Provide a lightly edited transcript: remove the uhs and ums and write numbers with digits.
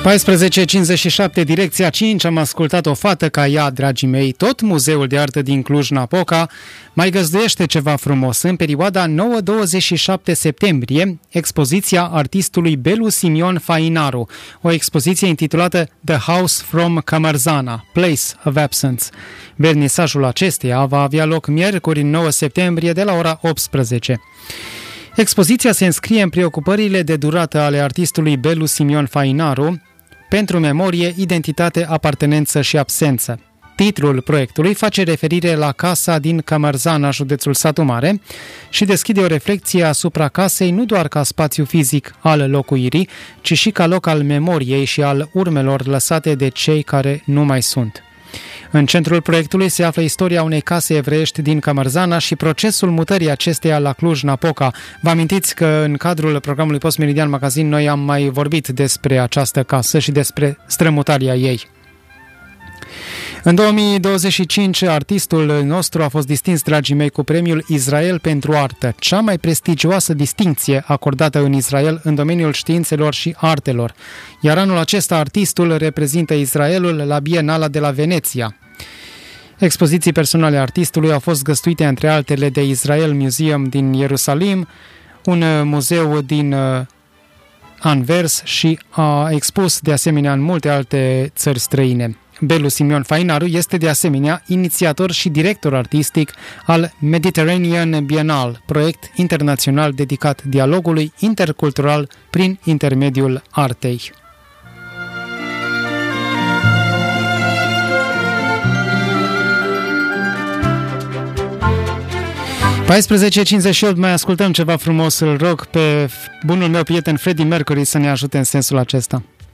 14:57, direcția 5, am ascultat O fată ca ea, dragii mei. Tot Muzeul de Artă din Cluj-Napoca mai găzduiește ceva frumos. În perioada 9-27 septembrie, expoziția artistului Belu Simion Fainaru, o expoziție intitulată The House from Cămărzana, Place of Absence. Vernisajul acesteia va avea loc miercuri 9 septembrie de la ora 18. Expoziția se înscrie în preocupările de durată ale artistului Belu Simion Fainaru pentru memorie, identitate, apartenență și absență. Titlul proiectului face referire la casa din Cămărzana, județul Satu Mare, și deschide o reflecție asupra casei nu doar ca spațiu fizic al locuirii, ci și ca loc al memoriei și al urmelor lăsate de cei care nu mai sunt. În centrul proiectului se află istoria unei case evreiești din Cămărzana și procesul mutării acesteia la Cluj-Napoca. Vă amintiți că în cadrul programului Post Meridian Magazin noi am mai vorbit despre această casă și despre strămutarea ei. În 2025, artistul nostru a fost distins, dragii mei, cu premiul Israel pentru artă, cea mai prestigioasă distincție acordată în Israel în domeniul științelor și artelor. Iar anul acesta artistul reprezintă Israelul la Bienala de la Veneția. Expoziții personale artistului au fost găzduite între altele de Israel Museum din Ierusalim, un muzeu din Anvers și a expus de asemenea în multe alte țări străine. Belu Simion Fainaru este de asemenea inițiator și director artistic al Mediterranean Biennale, proiect internațional dedicat dialogului intercultural prin intermediul artei. (14:58), mai ascultăm ceva frumos, îl rog pe bunul meu prieten Freddie Mercury să ne ajute în sensul acesta.